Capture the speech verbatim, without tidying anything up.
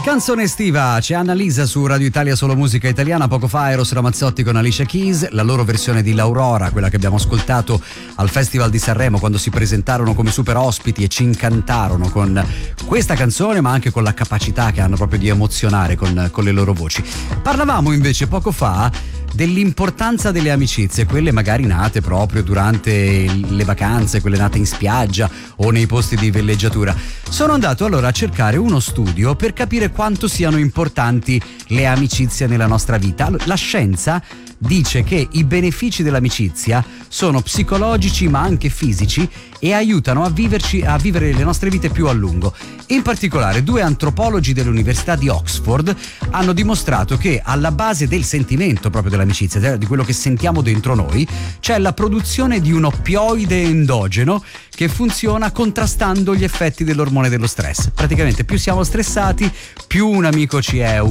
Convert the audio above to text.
Canzone estiva, c'è Annalisa su Radio Italia Solo Musica Italiana. Poco fa Eros Ramazzotti con Alicia Keys, la loro versione di L'Aurora, quella che abbiamo ascoltato al Festival di Sanremo quando si presentarono come super ospiti e ci incantarono con questa canzone, ma anche con la capacità che hanno proprio di emozionare con, con le loro voci. Parlavamo invece poco fa dell'importanza delle amicizie, quelle magari nate proprio durante le vacanze, quelle nate in spiaggia o nei posti di villeggiatura. Sono andato allora a cercare uno studio per capire quanto siano importanti le amicizie nella nostra vita. La scienza dice che i benefici dell'amicizia sono psicologici ma anche fisici e aiutano a viverci, a vivere le nostre vite più a lungo. In particolare due antropologi dell'Università di Oxford hanno dimostrato che alla base del sentimento proprio dell'amicizia, cioè di quello che sentiamo dentro noi, c'è la produzione di un oppioide endogeno che funziona contrastando gli effetti dell'ormone dello stress. Praticamente più siamo stressati, più un amico ci è